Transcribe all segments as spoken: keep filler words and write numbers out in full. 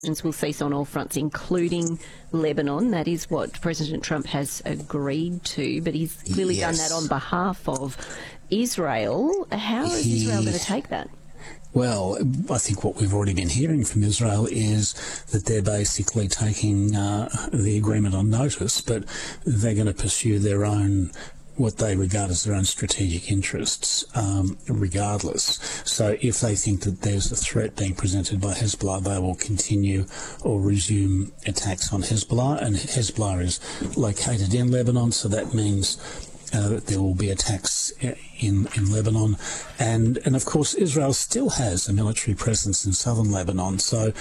will cease on all fronts, including Lebanon. That is what President Trump has agreed to, but he's clearly yes. done that on behalf of Israel. How is he, Israel going to take that? Well, I think what we've already been hearing from Israel is that they're basically taking uh, the agreement on notice, but they're going to pursue their own, what they regard as their own strategic interests, um, regardless. So if they think that there's a threat being presented by Hezbollah, they will continue or resume attacks on Hezbollah, and Hezbollah is located in Lebanon, so that means Uh, that there will be attacks in, in Lebanon. And, and, of course, Israel still has a military presence in southern Lebanon. So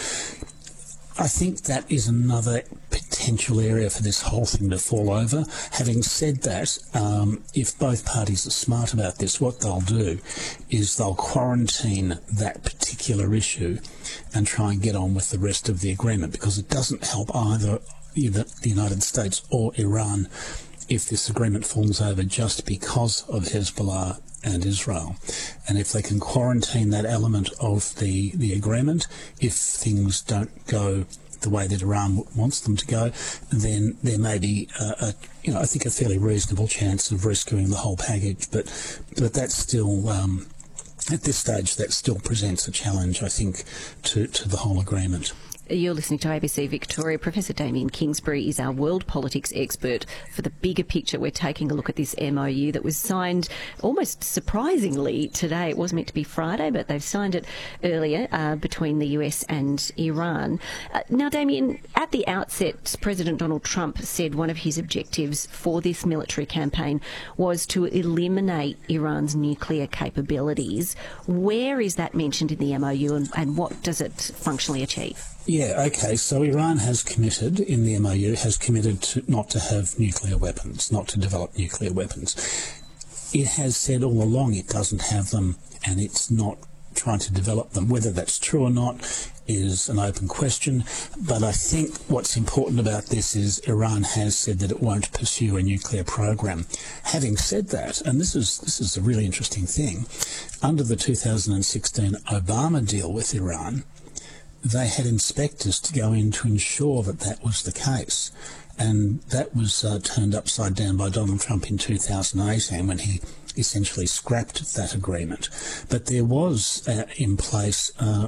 I think that is another potential area for this whole thing to fall over. Having said that, um, if both parties are smart about this, what they'll do is they'll quarantine that particular issue and try and get on with the rest of the agreement, because it doesn't help either, either the United States or Iran if this agreement falls over just because of Hezbollah and Israel. And if they can quarantine that element of the, the agreement, if things don't go the way that Iran wants them to go, then there may be, a, a, you know, I think a fairly reasonable chance of rescuing the whole package. But, but that's still, um, at this stage, that still presents a challenge, I think, to, to the whole agreement. You're listening to A B C Victoria. Professor Damien Kingsbury is our world politics expert. For the bigger picture, we're taking a look at this M O U that was signed almost surprisingly today. It was meant to be Friday, but they've signed it earlier uh, between the U S and Iran. Uh, now, Damien, at the outset, President Donald Trump said one of his objectives for this military campaign was to eliminate Iran's nuclear capabilities. Where is that mentioned in the M O U, and, and what does it functionally achieve? Yeah, okay, so Iran has committed, in the M O U, has committed to not to have nuclear weapons, not to develop nuclear weapons. It has said all along it doesn't have them, and it's not trying to develop them. Whether that's true or not is an open question, but I think what's important about this is Iran has said that it won't pursue a nuclear program. Having said that, and this is this is a really interesting thing, under the two thousand sixteen Obama deal with Iran, they had inspectors to go in to ensure that that was the case. And that was uh, turned upside down by Donald Trump in two thousand eighteen when he essentially scrapped that agreement. But there was uh, in place uh,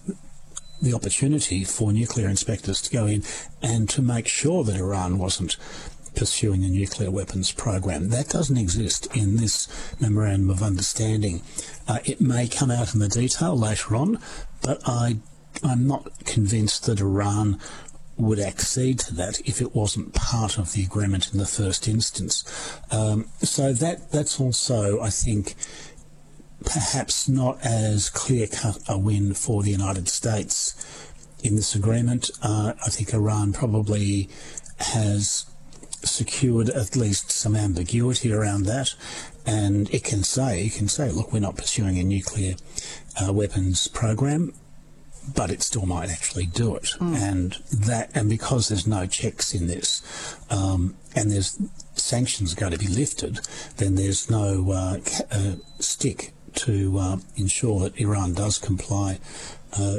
the opportunity for nuclear inspectors to go in and to make sure that Iran wasn't pursuing a nuclear weapons program. That doesn't exist in this Memorandum of Understanding. Uh, it may come out in the detail later on, but I I'm not convinced that Iran would accede to that if it wasn't part of the agreement in the first instance. Um, so that that's also, I think, perhaps not as clear-cut a win for the United States in this agreement. Uh, I think Iran probably has secured at least some ambiguity around that, and it can say, it can say, look, we're not pursuing a nuclear uh, weapons program, but it still might actually do it. Mm. And that, and because there's no checks in this, um, and there's sanctions going to be lifted, then there's no uh, uh, stick to uh, ensure that Iran does comply uh,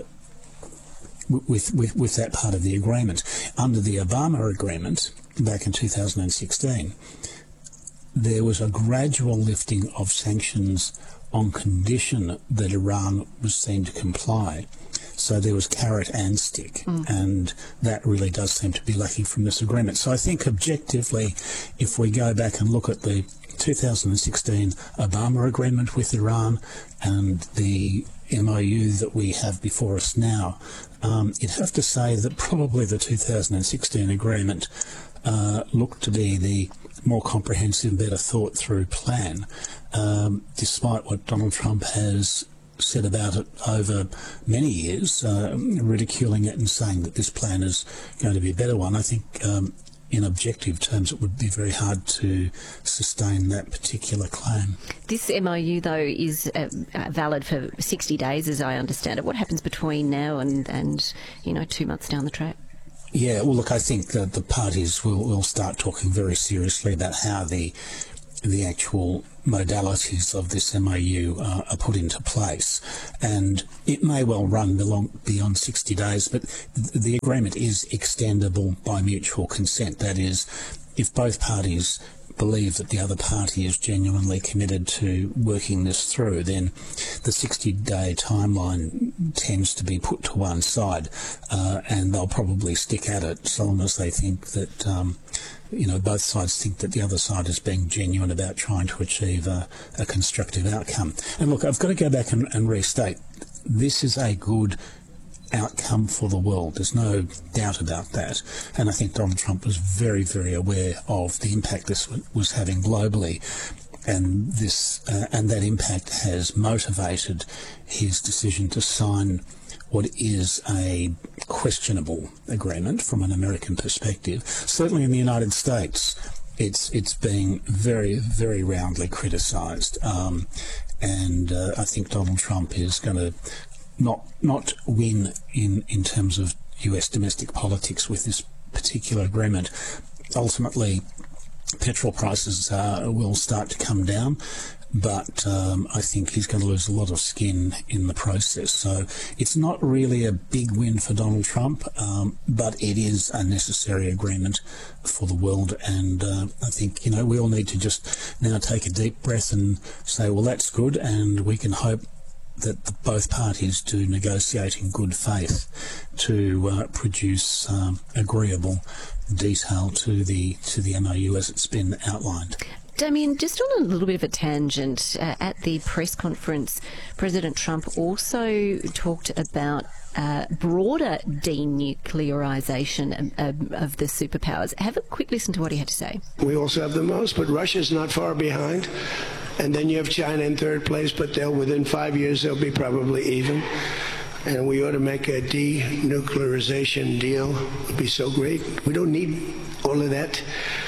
with, with with that part of the agreement. Under the Obama agreement back in two thousand sixteen, there was a gradual lifting of sanctions on condition that Iran was seen to comply. So there was carrot and stick, mm. and that really does seem to be lacking from this agreement. So I think objectively, if we go back and look at the two thousand sixteen Obama agreement with Iran and the M O U that we have before us now, um, you'd have to say that probably the two thousand sixteen agreement uh, looked to be the more comprehensive, better thought through plan, um, despite what Donald Trump has said about it over many years, uh, ridiculing it and saying that this plan is going to be a better one. I think um, in objective terms it would be very hard to sustain that particular claim. This M O U, though, is uh, valid for sixty days, as I understand it. What happens between now and, and you know, two months down the track? Yeah, well, look, I think that the parties will, will start talking very seriously about how the the actual modalities of this M O U uh, are put into place. And it may well run belong, beyond sixty days, but th- the agreement is extendable by mutual consent. That is, if both parties believe that the other party is genuinely committed to working this through, then the sixty-day timeline tends to be put to one side, uh, and they'll probably stick at it so long as they think that, um, you know, both sides think that the other side is being genuine about trying to achieve a, a constructive outcome. And look, I've got to go back and, and restate, this is a good outcome for the world. There's no doubt about that. And I think Donald Trump was very, very aware of the impact this was having globally. And this uh, and that impact has motivated his decision to sign what is a questionable agreement from an American perspective. Certainly in the United States, it's it's being very, very roundly criticised. Um, and uh, I think Donald Trump is going to not not win in, in terms of U S domestic politics with this particular agreement. Ultimately, petrol prices uh, will start to come down, but um, I think he's going to lose a lot of skin in the process. So it's not really a big win for Donald Trump, um, but it is a necessary agreement for the world. And uh, I think, you know, we all need to just now take a deep breath and say, well, that's good, and we can hope that the, both parties do negotiate in good faith to uh, produce um, agreeable detail to the to the M O U as it's been outlined. Damien, just on a little bit of a tangent, uh, at the press conference, President Trump also talked about uh, broader denuclearisation of, of the superpowers. Have a quick listen to what he had to say. We also have the most, but Russia's not far behind. And then you have China in third place, but they'll within five years they'll be probably even. And we ought to make a denuclearization deal. It would be so great. We don't need all of that.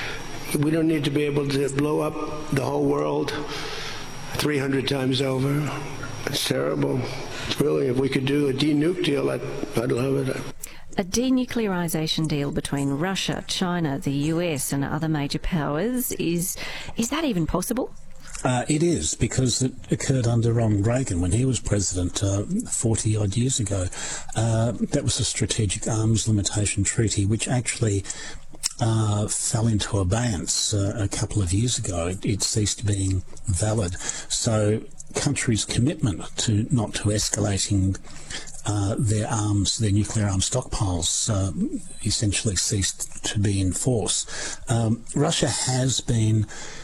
We don't need to be able to blow up the whole world three hundred times over. It's terrible. It's really, if we could do a denuke deal, I'd, I'd love it. A denuclearisation deal between Russia, China, the U S and other major powers, is is that even possible? Uh, it is, because it occurred under Ronald Reagan when he was president uh, forty-odd years ago. Uh, that was a strategic arms limitation treaty, which actually uh, fell into abeyance uh, a couple of years ago. It, it ceased being valid. So countries' commitment to not to escalating uh, their arms, their nuclear arms stockpiles, uh, essentially ceased to be in force. Um, Russia has been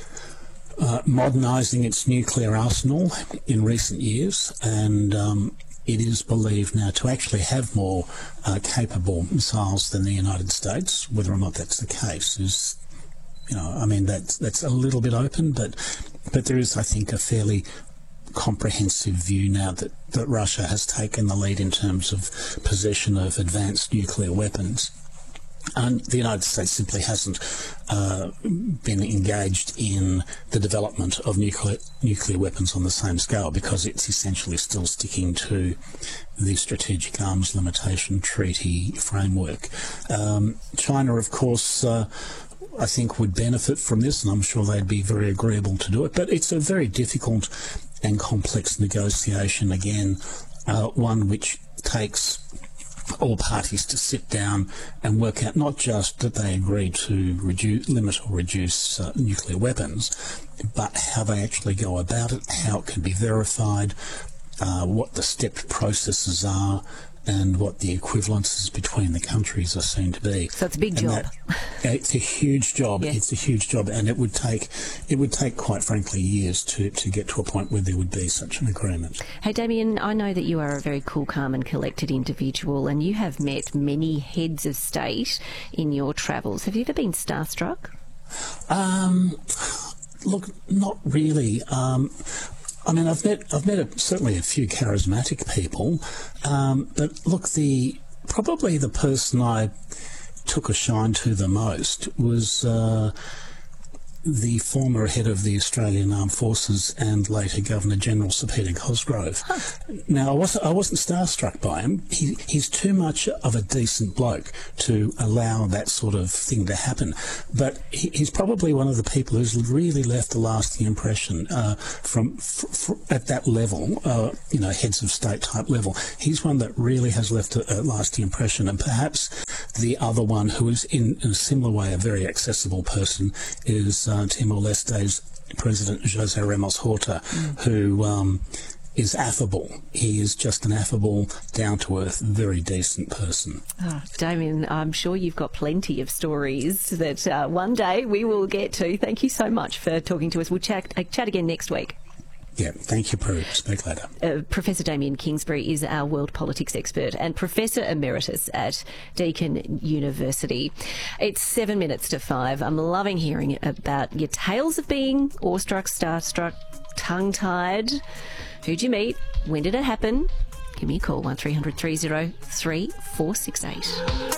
Uh, modernising its nuclear arsenal in recent years, and um, it is believed now to actually have more uh, capable missiles than the United States. Whether or not that's the case is, you know, I mean, that's that's a little bit open, but but there is, I think, a fairly comprehensive view now that, that Russia has taken the lead in terms of possession of advanced nuclear weapons. And the United States simply hasn't uh, been engaged in the development of nuclear nuclear weapons on the same scale, because it's essentially still sticking to the Strategic Arms Limitation Treaty framework. Um, China, of course, uh, I think would benefit from this, and I'm sure they'd be very agreeable to do it. But it's a very difficult and complex negotiation, again, uh, one which takes all parties to sit down and work out not just that they agree to reduce, limit or reduce uh, nuclear weapons, but how they actually go about it, how it can be verified, uh, what the stepped processes are, and what the equivalences between the countries are seen to be. So it's a big and job. That, it's a huge job. Yeah. It's a huge job, and it would take, it would take, quite frankly, years to, to get to a point where there would be such an agreement. Hey, Damien, I know that you are a very cool, calm and collected individual, and you have met many heads of state in your travels. Have you ever been starstruck? Um, look, not really. Um, I mean, I've met I've met a, certainly a few charismatic people, um, but look, the probably the person I took a shine to the most was uh, the former head of the Australian Armed Forces and later Governor General Sir Peter Cosgrove. Huh. Now, I wasn't, I wasn't starstruck by him. He, he's too much of a decent bloke to allow that sort of thing to happen. But he, he's probably one of the people who's really left a lasting impression uh, from f- f- at that level, uh, you know, heads of state type level. He's one that really has left a, a lasting impression. And perhaps the other one who is in, in a similar way a very accessible person is uh, Timor-Leste's President José Ramos Horta, mm. who um, is affable. He is just an affable, down-to-earth, very decent person. Oh, Damien, I'm sure you've got plenty of stories that uh, one day we will get to. Thank you so much for talking to us. We'll chat, uh, chat again next week. Yeah, thank you, Prue. Speak later. Uh, Professor Damien Kingsbury is our world politics expert and Professor Emeritus at Deakin University. It's seven minutes to five. I'm loving hearing about your tales of being awestruck, starstruck, tongue-tied. Who'd you meet? When did it happen? Give me a call, one three hundred three oh three four six eight.